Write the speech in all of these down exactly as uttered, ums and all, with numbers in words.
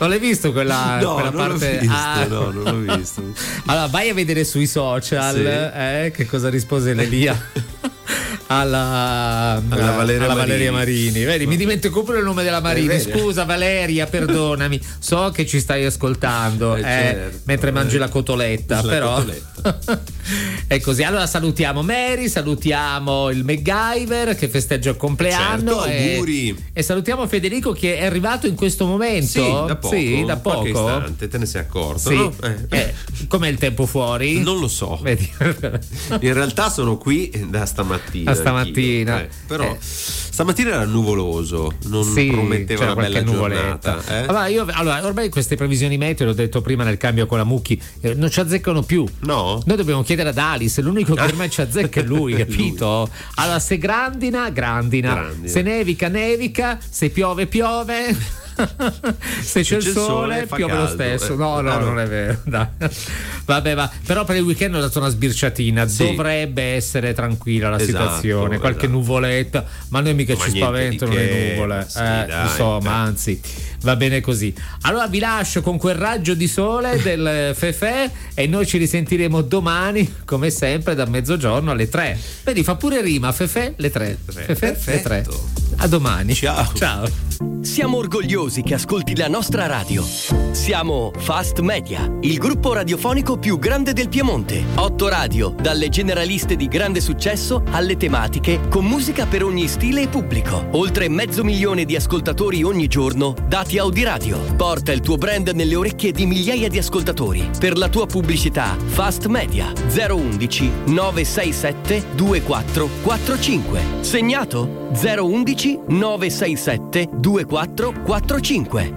Non l'hai visto quella, no, quella non parte? L'ho visto, ah. no, non l'ho visto. Allora vai a vedere sui social, sì. eh, che cosa rispose l'Elia alla, alla, Valeria, alla Marini. Valeria Marini. Vedi, mi dimentico pure il nome della Marini. Scusa Valeria, perdonami, so che ci stai ascoltando, eh, eh, certo, mentre mangi eh. la cotoletta, la però cotoletta. È così. Allora salutiamo Mary, salutiamo il MacGyver che festeggia il compleanno, certo, auguri. E, e salutiamo Federico che è arrivato in questo momento. Sì, da poco, sì, da poco. Istante, te ne sei accorto? Sì. No? Eh. Eh, com'è il tempo fuori? Non lo so. Vedi? In realtà sono qui da stamattina. Da stamattina. Eh, però eh. stamattina era nuvoloso, non sì, prometteva una bella giornata. Eh? Allora, io, allora, ormai queste previsioni meteo, l'ho detto prima nel cambio con la Mucchi, eh, non ci azzeccano più. No? Noi dobbiamo chiedere ad Alice, l'unico che ormai ci azzecca è lui, capito? Allora, se grandina, grandina, grandina. Se nevica, nevica, se piove, piove. Se c'è, c'è il sole, sole piove caldo, lo stesso. Eh. No, no, non è vero. Dai. Vabbè, va. Però per il weekend ho dato una sbirciatina. Sì. Dovrebbe essere tranquilla la esatto, situazione. Qualche esatto. nuvoletta, ma noi mica ma ci spaventano che... le nuvole. Sì, eh, dai, insomma, dai. Anzi, va bene così. Allora vi lascio con quel raggio di sole del Fefè e noi ci risentiremo domani, come sempre, da mezzogiorno alle tre. Vedi, fa pure rima. Fefè le tre. Fefè le tre. A domani. Ciao. Ciao. Siamo orgogliosi che ascolti la nostra radio. Siamo Fast Media, il gruppo radiofonico più grande del Piemonte. Otto radio, dalle generaliste di grande successo alle tematiche, con musica per ogni stile e pubblico. Oltre mezzo milione di ascoltatori ogni giorno, dati Audiradio. Porta il tuo brand nelle orecchie di migliaia di ascoltatori. Per la tua pubblicità, Fast Media zero undici nove sei sette due quattro quattro cinque. Segnato zero undici nove sei sette due quattro quattro cinque.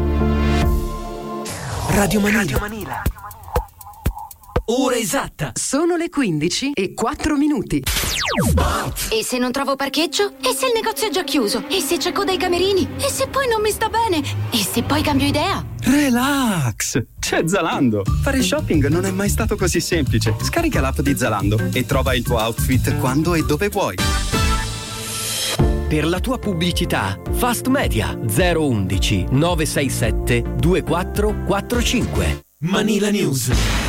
Radio Manila. Radio Manila. Ora esatta. Sono le quindici e quattro minuti. E se non trovo parcheggio? E se il negozio è già chiuso? E se c'è coda ai camerini? E se poi non mi sta bene? E se poi cambio idea? Relax! C'è Zalando. Fare shopping non è mai stato così semplice. Scarica l'app di Zalando e trova il tuo outfit quando e dove vuoi. Per la tua pubblicità, Fast Media zero undici nove sei sette due quattro quattro cinque. Manila News.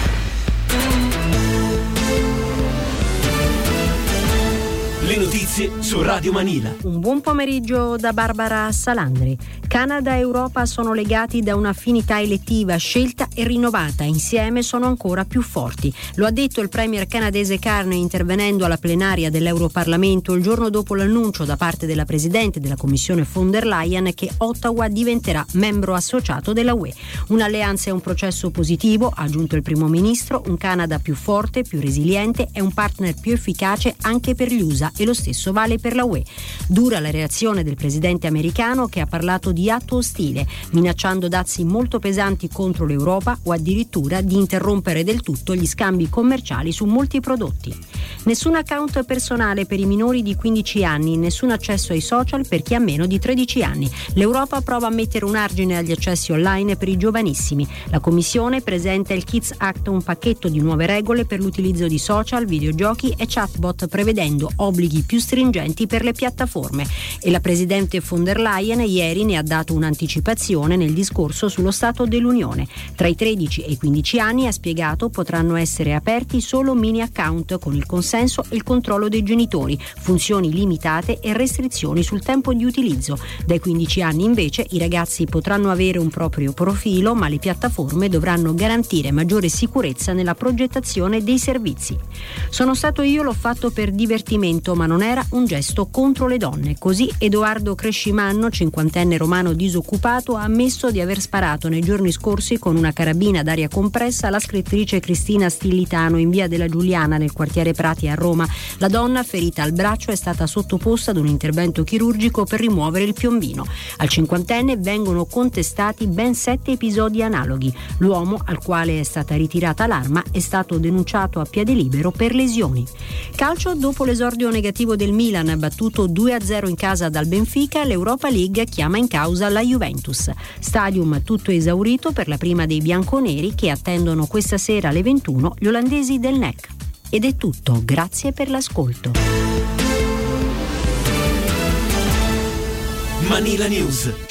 Le notizie su Radio Manila. Un buon pomeriggio da Barbara Salandri. Canada e Europa sono legati da un'affinità elettiva scelta e rinnovata. Insieme sono ancora più forti. Lo ha detto il premier canadese Carney intervenendo alla plenaria dell'Europarlamento il giorno dopo l'annuncio da parte della presidente della Commissione von der Leyen che Ottawa diventerà membro associato della U E. Un'alleanza è un processo positivo, ha aggiunto il primo ministro. Un Canada più forte, più resiliente è un partner più efficace anche per gli U S A e lo stesso vale per la U E. Dura la reazione del presidente americano che ha parlato di atto ostile, minacciando dazi molto pesanti contro l'Europa o addirittura di interrompere del tutto gli scambi commerciali su molti prodotti. Nessun account personale per i minori di quindici anni, nessun accesso ai social per chi ha meno di tredici anni. L'Europa prova a mettere un argine agli accessi online per i giovanissimi. La Commissione presenta il Kids Act, un pacchetto di nuove regole per l'utilizzo di social, videogiochi e chatbot, prevedendo obblighi più stringenti per le piattaforme. E la presidente von der Leyen ieri ne ha dato un'anticipazione nel discorso sullo Stato dell'Unione. Tra i tredici e i quindici anni, ha spiegato, potranno essere aperti solo mini account con il consenso e il controllo dei genitori, funzioni limitate e restrizioni sul tempo di utilizzo. Dai quindici anni invece i ragazzi potranno avere un proprio profilo, ma le piattaforme dovranno garantire maggiore sicurezza nella progettazione dei servizi. Sono stato io, l'ho fatto per divertimento, ma non era un gesto contro le donne. Così Edoardo Crescimanno, cinquantenne romano disoccupato, ha ammesso di aver sparato nei giorni scorsi con una carabina d'aria compressa alla scrittrice Cristina Stillitano in via della Giuliana nel quartiere Prati a Roma. La donna, ferita al braccio, è stata sottoposta ad un intervento chirurgico per rimuovere il piombino. Al cinquantenne vengono contestati ben sette episodi analoghi. L'uomo, al quale è stata ritirata l'arma, è stato denunciato a piede libero per lesioni. Calcio, dopo l'esordio negativo del Milan battuto due a zero in casa dal Benfica, l'Europa League chiama in causa la Juventus. Stadium tutto esaurito per la prima dei bianconeri che attendono questa sera alle ventuno gli olandesi del N E C. Ed è tutto, grazie per l'ascolto. Manila News.